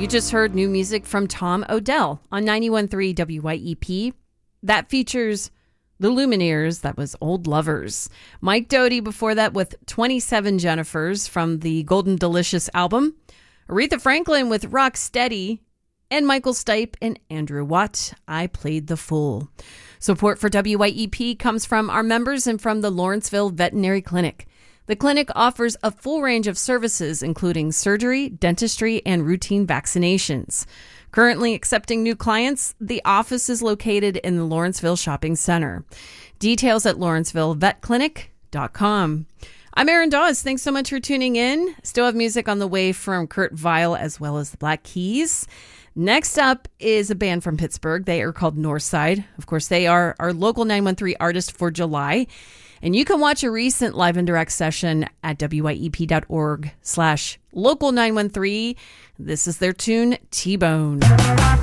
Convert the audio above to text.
You just heard new music from Tom Odell on 91.3 WYEP. That features The Lumineers. That was Old Lovers. Mike Doughty before that with 27 Jennifers from the Golden Delicious album. Aretha Franklin with Rock Steady. And Michael Stipe and Andrew Watt, I Played the Fool. Support for WYEP comes from our members and from the Lawrenceville Veterinary Clinic. The clinic offers a full range of services, including surgery, dentistry, and routine vaccinations. Currently accepting new clients, the office is located in the Lawrenceville Shopping Center. Details at lawrencevillevetclinic.com. I'm Erin Dawes. Thanks so much for tuning in. Still have music on the way from Kurt Vile as well as the Black Keys. Next up is a band from Pittsburgh. They are called Northside. Of course, they are our local 913 artist for July. And you can watch a recent live and direct session at wyep.org/local913. This is their tune, T-Bone.